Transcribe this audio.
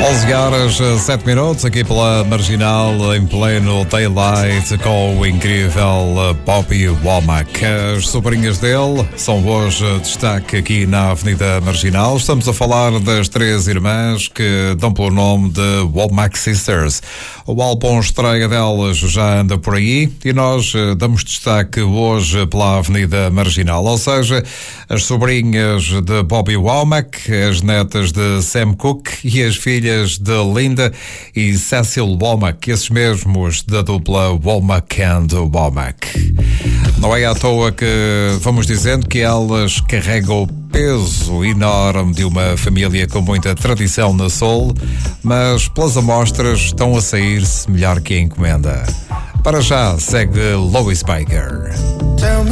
11h07, aqui pela Marginal, em pleno daylight, com o incrível Bobby Womack. As sobrinhas dele são hoje destaque aqui na Avenida Marginal. Estamos a falar das três irmãs que dão pelo nome de Womack Sisters. O álbum estreia delas já anda por aí e nós damos destaque hoje pela Avenida Marginal, ou seja, as sobrinhas de Bobby Womack, as netas de Sam Cooke e as filhas de Linda e Cecil Womack, esses mesmos da dupla Womack and Womack. Não é à toa que vamos dizendo que elas carregam o peso enorme de uma família com muita tradição na soul, mas pelas amostras estão a sair-se melhor que a encomenda. Para já segue Lois Baker.